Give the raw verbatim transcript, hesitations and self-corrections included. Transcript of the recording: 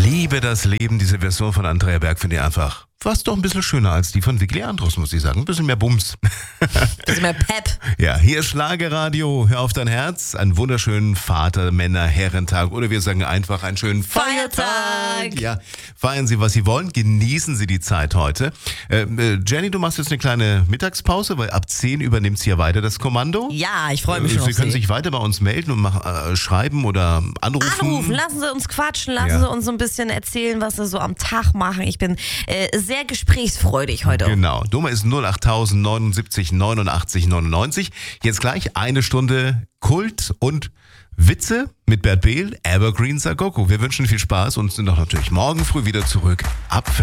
liebe das Leben, diese Version von Andrea Berg finde ich einfach fast doch ein bisschen schöner als die von Vicky Leandros, muss ich sagen. Ein bisschen mehr Bums. Ein bisschen mehr Pep. Ja, hier ist Schlagerradio. Hör auf dein Herz. Einen wunderschönen Vater-, Männer-, Herrentag. Oder wir sagen einfach einen schönen Feiertag. Feiertag. Ja, feiern Sie, was Sie wollen. Genießen Sie die Zeit heute. Äh, äh, Jenny, du machst jetzt eine kleine Mittagspause, weil ab zehn übernimmt sie ja weiter das Kommando. Ja, ich freue mich Äh, schon Sie auf können Sie. sich weiter bei uns melden und mach, äh, schreiben oder anrufen. Anrufen, lassen Sie uns quatschen, lassen Ja. Sie uns so ein bisschen erzählen, was Sie so am Tag machen. Ich bin äh, sehr gesprächsfreudig heute. Genau. Nummer ist null acht neunundsiebzig neunundachtzig neunundneunzig. Jetzt gleich eine Stunde Kult und Witze mit Bert Behl, Evergreen Sagoko. Wir wünschen viel Spaß und sind auch natürlich morgen früh wieder zurück ab